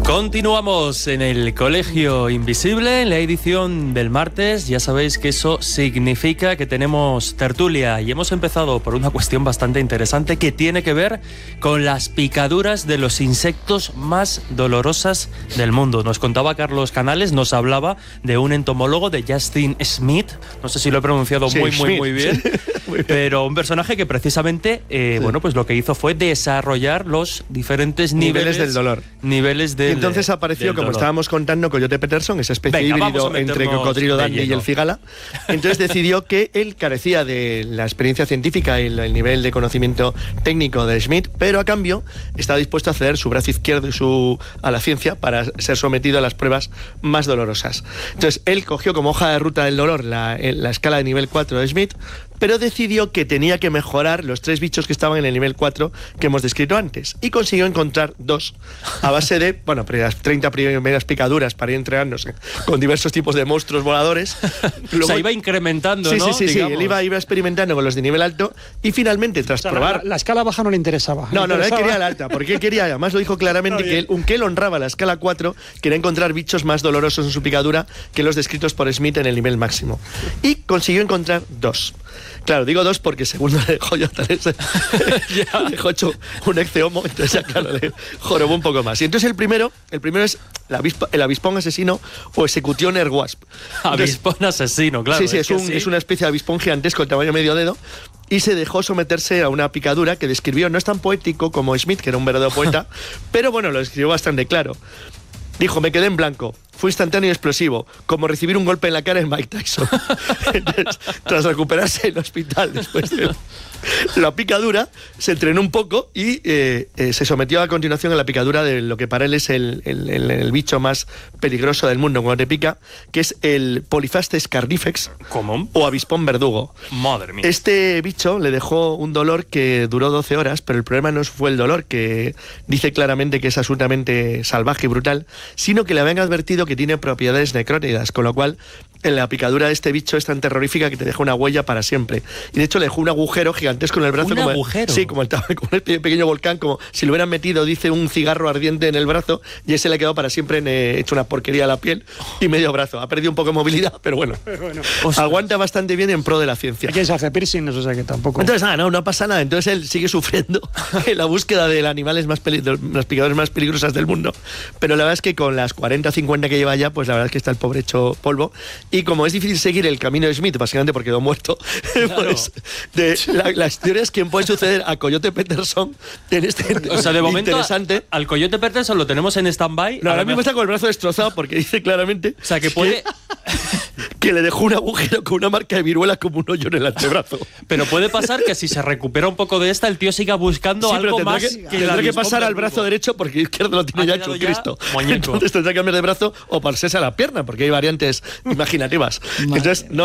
Continuamos en el Colegio Invisible, en la edición del martes. Ya sabéis que eso significa que tenemos tertulia y hemos empezado por una cuestión bastante interesante que tiene que ver con las picaduras de los insectos más dolorosas del mundo. Nos contaba Carlos Canales, nos hablaba de un entomólogo, de Justin Smith, no sé si lo he pronunciado muy bien, pero un personaje que precisamente, bueno, pues lo que hizo fue desarrollar los diferentes niveles del dolor. Y entonces apareció, como estábamos contando, Coyote Peterson, esa especie híbrido entre cocodrilo dandy y el cigala. Entonces decidió que él carecía de la experiencia científica y el nivel de conocimiento técnico de Smith, pero a cambio estaba dispuesto a ceder su brazo izquierdo a la ciencia para ser sometido a las pruebas más dolorosas. Entonces él cogió como hoja de ruta del dolor la escala de nivel 4 de Smith, pero decidió que tenía que mejorar los 3 bichos que estaban en el nivel 4 que hemos descrito antes, y consiguió encontrar 2 a base de, bueno, las 30 primeras picaduras para ir entrenándose con diversos tipos de monstruos voladores. Luego, o sea, iba incrementando, ¿no? Sí, él iba experimentando con los de nivel alto y finalmente, tras probar... La escala baja no le interesaba. No, él quería la alta, porque él quería, además lo dijo claramente, que aunque él honraba la escala 4, quería encontrar bichos más dolorosos en su picadura que los descritos por Smith en el nivel máximo. Y consiguió encontrar 2. Claro, digo 2 porque segundo le dejó yo le dejó hecho un ecceomo, entonces ya claro, le jorobó un poco más. Y entonces el primero es el avispón asesino o Execution Airwasp. Avispón asesino, claro. Sí, es una especie de avispón gigantesco de tamaño medio dedo, y se dejó someterse a una picadura que describió, no es tan poético como Smith, que era un verdadero poeta, pero bueno, lo describió bastante claro. Dijo, me quedé en blanco. Fue instantáneo y explosivo, como recibir un golpe en la cara en Mike Tyson. Entonces, tras recuperarse en el hospital después de la picadura, se entrenó un poco y se sometió a continuación a la picadura de lo que para él es el bicho más peligroso del mundo cuando te pica, que es el Polyphastes carnifex. ¿Cómo? O avispón verdugo. Madre mía. Este bicho le dejó un dolor que duró 12 horas, pero el problema no fue el dolor, que dice claramente que es absolutamente salvaje y brutal, sino que le habían advertido que tiene propiedades necrótidas, con lo cual la picadura de este bicho es tan terrorífica que te deja una huella para siempre. Y de hecho le dejó un agujero gigantesco en el brazo. ¿Un agujero? Sí, como un pequeño volcán, como si le hubieran metido, dice, un cigarro ardiente en el brazo, y ese le quedó para siempre hecho una porquería a la piel y medio brazo. Ha perdido un poco de movilidad, pero bueno. Aguanta bastante bien en pro de la ciencia. ¿Quién se hace piercing? O sea que tampoco... Entonces, no pasa nada. Entonces él sigue sufriendo en la búsqueda de animales las picadores más peligrosas del mundo. Pero la verdad es que con las 40 o 50 que lleva ya, pues la verdad es que está el pobre hecho polvo. Y como es difícil seguir el camino de Smith, básicamente porque quedó muerto, claro. Pues la historia es quién puede suceder a Coyote Peterson en este, o sea, de momento interesante. Al Coyote Peterson lo tenemos en stand-by. No, ahora mismo está con el brazo destrozado porque dice claramente, o sea, que puede... que le dejó un agujero con una marca de viruela como un hoyo en el antebrazo. Pero puede pasar que si se recupera un poco de esta, el tío siga buscando algo más. Tendrá que pasar al brazo derecho porque el izquierdo lo tiene ya hecho Cristo. Entonces tendrá que cambiar de brazo o pasarse a la pierna, porque hay variantes imaginativas. Entonces, no